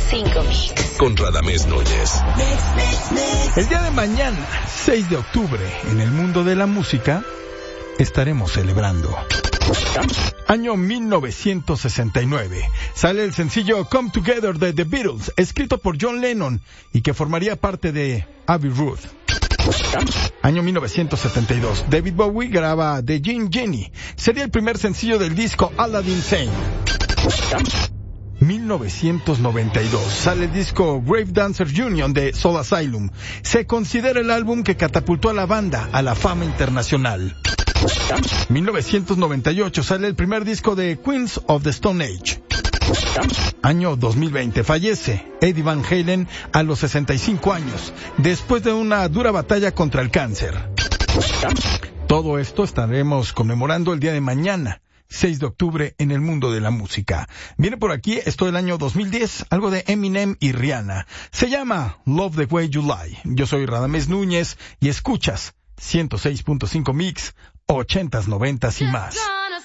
100.5 Mix. Con Radamés Núñez. El día de mañana, 6 de octubre, en el mundo de la música, estaremos celebrando. Año 1969. Sale el sencillo Come Together de The Beatles, escrito por John Lennon y que formaría parte de Abbey Road. Año 1972. David Bowie graba The Gin Genie. Sería el primer sencillo del disco Aladdin Sane. 1992. Sale el disco Grave Dancers Union de Soul Asylum. Se considera el álbum que catapultó a la banda a la fama internacional. 1998 sale el primer disco de Queens of the Stone Age. Año 2020 fallece Eddie Van Halen a los 65 años, después de una dura batalla contra el cáncer. Todo esto estaremos conmemorando el día de mañana, 6 de octubre, en el mundo de la música. Viene por aquí, esto del año 2010, algo de Eminem y Rihanna. Se llama Love the Way You Lie. Yo soy Radamés Núñez y escuchas 106.5 Mix, 80s, 90s y más.